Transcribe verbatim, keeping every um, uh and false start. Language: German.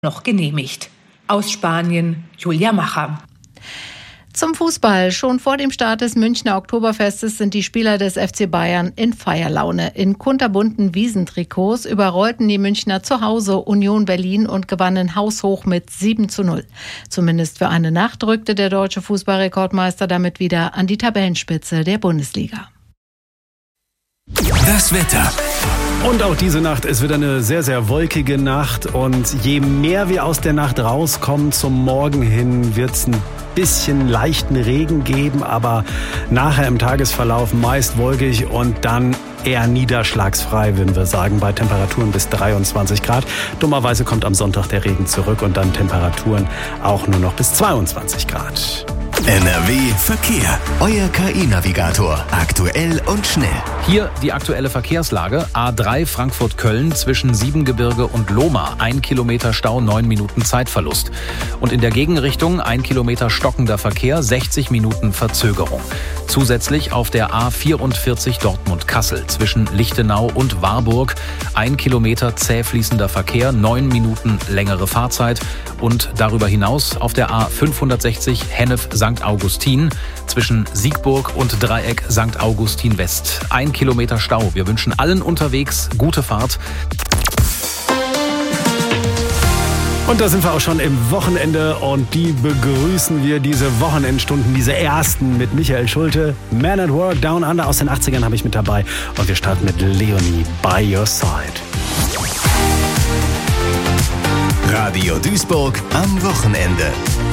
noch genehmigt. Aus Spanien, Julia Macher. Zum Fußball. Schon vor dem Start des Münchner Oktoberfestes sind die Spieler des F C Bayern in Feierlaune. In kunterbunten Wiesentrikots überrollten die Münchner zu Hause Union Berlin und gewannen haushoch mit sieben zu null. Zumindest für eine Nacht rückte der deutsche Fußballrekordmeister damit wieder an die Tabellenspitze der Bundesliga. Das Wetter. Und auch diese Nacht ist wieder eine sehr, sehr wolkige Nacht. Und je mehr wir aus der Nacht rauskommen zum Morgen hin, wird es ein bisschen leichten Regen geben. Aber nachher im Tagesverlauf meist wolkig und dann eher niederschlagsfrei, würden wir sagen, bei Temperaturen bis dreiundzwanzig Grad. Dummerweise kommt am Sonntag der Regen zurück und dann Temperaturen auch nur noch bis zweiundzwanzig Grad. N R W Verkehr. Euer K I-Navigator. Aktuell und schnell. Hier die aktuelle Verkehrslage. A drei Frankfurt-Köln zwischen Siebengebirge und Lohmar. Ein Kilometer Stau, neun Minuten Zeitverlust. Und in der Gegenrichtung ein Kilometer stockender Verkehr, sechzig Minuten Verzögerung. Zusätzlich auf der A vierundvierzig Dortmund-Kassel zwischen Lichtenau und Warburg. Ein Kilometer zäh fließender Verkehr, neun Minuten längere Fahrzeit. Und darüber hinaus auf der A fünfhundertsechzig Hennef-Sankt Augustin zwischen Siegburg und Dreieck Sankt Augustin West. Ein Kilometer Stau. Wir wünschen allen unterwegs gute Fahrt. Und da sind wir auch schon im Wochenende und die begrüßen wir, diese Wochenendstunden, diese ersten mit Michael Schulte. Man at Work, Down Under aus den achtzigern habe ich mit dabei und wir starten mit Leonie, By Your Side. Radio Duisburg am Wochenende.